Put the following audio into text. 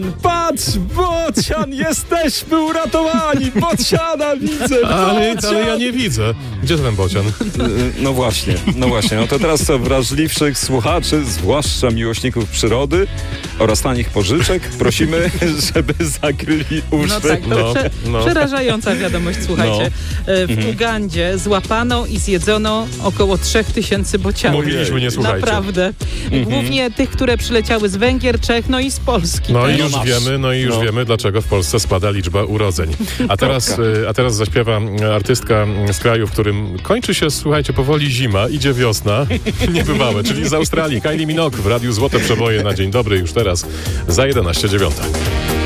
Patrz, bocian, jesteśmy uratowani! Bociana widzę! Ale Bocian! ja nie widzę. Gdzie ten bocian? No właśnie. No to teraz co wrażliwszych słuchaczy, zwłaszcza miłośników przyrody oraz tanich pożyczek, prosimy, żeby zakryli uszy. No tak, to przerażająca wiadomość, słuchajcie. W Ugandzie złapano i zjedzono około 3000 bocianów. Mówiliśmy, nie słuchajcie. Naprawdę. Głównie tych, które przyleciały z Węgier, Czech, no i z Polski. No też. i już wiemy, dlaczego w Polsce spada liczba urodzeń. A teraz zaśpiewa artystka z kraju, w którym kończy się, słuchajcie, powoli zima, idzie wiosna, niebywałe, czyli z Australii. Kylie Minogue w Radiu Złote Przeboje na dzień dobry już teraz za 11:09.